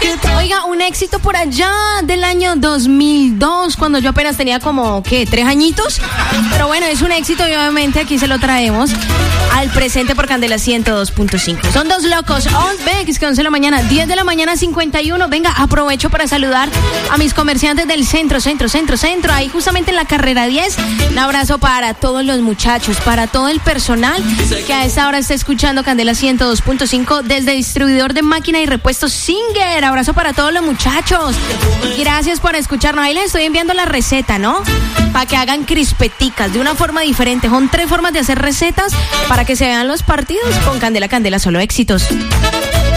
Oiga, un éxito por allá del año 2002, cuando yo apenas tenía como, 3 añitos. Pero bueno, es un éxito y obviamente aquí se lo traemos al presente por Candela 102.5. Son dos locos. Ve, que es que 11 de la mañana, 10 de la mañana 51. Venga, aprovecho para saludar a mis comerciantes del centro. Ahí justamente en la carrera 10. Un abrazo para todos los muchachos, para todo el personal que a esta hora está escuchando Candela 102.5 desde distribuidor de máquina y repuestos Singer. Abrazo para todos los muchachos. Gracias por escucharnos. Ahí les estoy enviando la receta, ¿no? Para que hagan crispeticas de una forma diferente. Son 3 formas de hacer recetas para que se vean los partidos con Candela, solo éxitos.